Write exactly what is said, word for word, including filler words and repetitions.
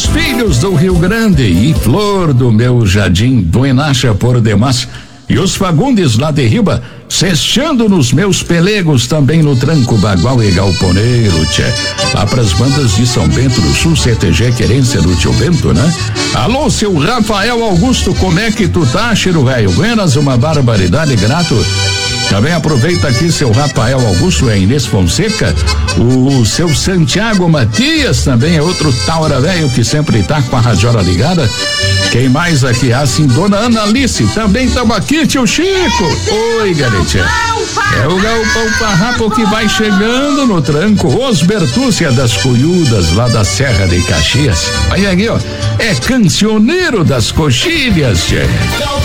filhos do Rio Grande e Flor do meu jardim, Buenacha por demais. E os Fagundes lá de Riba, cesteando nos meus pelegos, também no Tranco, Bagual e Galponeiro, tchê. Lá pras bandas de São Bento do Sul, C T G, querência do tio Bento, né? Alô, seu Rafael Augusto, como é que tu tá, cheiro velho? Buenas, uma barbaridade, grato. Também aproveita aqui seu Rafael Augusto, é Inês Fonseca, o, o seu Santiago Matias também é outro taura velho que sempre tá com a radiola ligada. Quem mais aqui? Assim, dona Ana Alice, também estamos aqui, tio Chico. Oi, garotinha. É o Galpão Farrapo que vai chegando no Tranco, Os Bertúcia das Cunhudas, lá da Serra de Caxias. Aí aqui, ó, é cancioneiro das coxilhas, tchê.